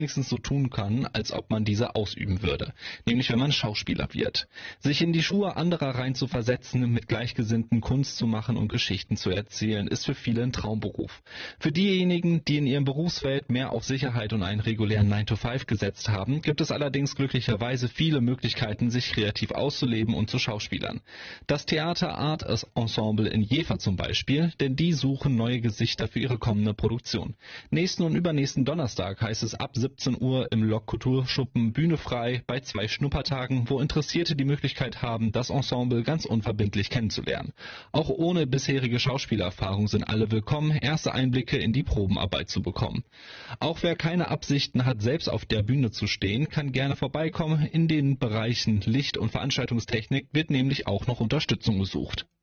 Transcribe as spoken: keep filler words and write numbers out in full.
wenigstens so tun kann, als ob man diese ausüben würde, nämlich wenn man Schauspieler wird. Sich in die Schuhe anderer reinzuversetzen, mit Gleichgesinnten Kunst zu machen und Geschichten zu erzählen, ist für viele ein Traumberuf. Für diejenigen, die in ihrem Berufsfeld mehr auf Sicherheit und einen regulären nine to five gesetzt haben, gibt es allerdings glücklicherweise viele Möglichkeiten, sich kreativ auszuleben und zu schauspielern. Das Theater Art Ensemble in Jever zum Beispiel, denn die suchen neue Gesichter für ihre kommende Produktion. Nächsten und übernächsten Donnerstag heißt es ab siebzehn Uhr im Lok Kulturschuppen Bühne frei bei zwei Schnuppertagen, wo Interessierte die Möglichkeit haben, das Ensemble ganz unverbindlich kennenzulernen. Auch ohne bisherige Schauspielerfahrung sind alle willkommen, erste Einblicke in die Probenarbeit zu bekommen. Auch wer keine Absichten hat, selbst auf der Bühne zu stehen, kann gerne vorbeikommen. In den Bereichen Licht- und Veranstaltungstechnik wird nämlich auch noch Unterstützung gesucht.